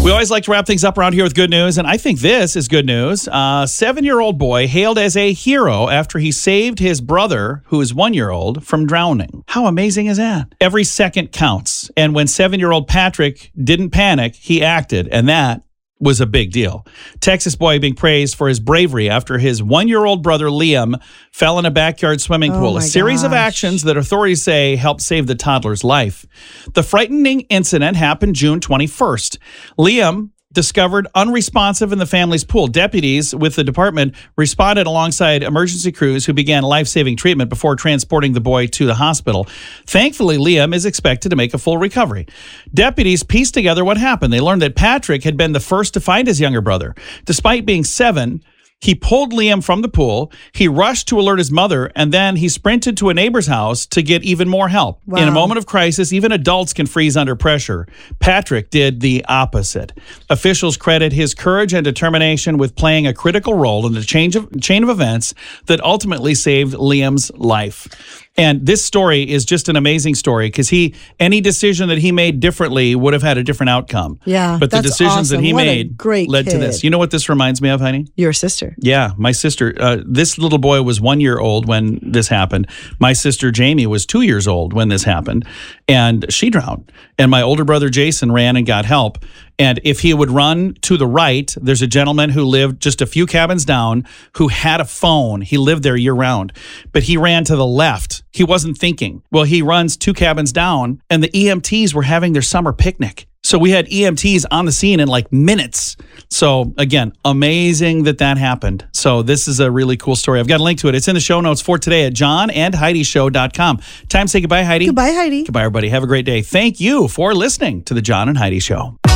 We always like to wrap things up around here with good news, and I think this is good news. A 7-year-old boy hailed as a hero after he saved his brother, who is 1-year-old, from drowning. How amazing is that? Every second counts, and when 7-year-old Patrick didn't panic, he acted, and that was a big deal. Texas boy being praised for his bravery after his 1-year-old brother Liam fell in a backyard swimming pool. A series of actions that authorities say helped save the toddler's life. The frightening incident happened June 21st. Liam discovered unresponsive in the family's pool. Deputies with the department responded alongside emergency crews who began life-saving treatment before transporting the boy to the hospital. Thankfully, Liam is expected to make a full recovery. Deputies pieced together what happened. They learned that Patrick had been the first to find his younger brother. Despite being 7, he pulled Liam from the pool, he rushed to alert his mother, and then he sprinted to a neighbor's house to get even more help. Wow. In a moment of crisis, even adults can freeze under pressure. Patrick did the opposite. Officials credit his courage and determination with playing a critical role in the chain of events that ultimately saved Liam's life. And this story is just an amazing story because any decision that he made differently would have had a different outcome. Yeah, but the decisions that he made led kid. to this. You know what this reminds me of, Heidi? Your sister. Yeah, my sister. This little boy was 1 year old when this happened. My sister Jamie was 2 years old when this happened, and she drowned. And my older brother Jason ran and got help. And if he would run to the right, there's a gentleman who lived just a few cabins down who had a phone. He lived there year round, but he ran to the left. He wasn't thinking. Well, he runs 2 cabins down, and the EMTs were having their summer picnic. So we had EMTs on the scene in like minutes. So again, amazing that happened. So this is a really cool story. I've got a link to it. It's in the show notes for today at johnandheidishow.com. Time to say goodbye, Heidi. Goodbye, Heidi. Goodbye, everybody. Have a great day. Thank you for listening to the John and Heidi Show.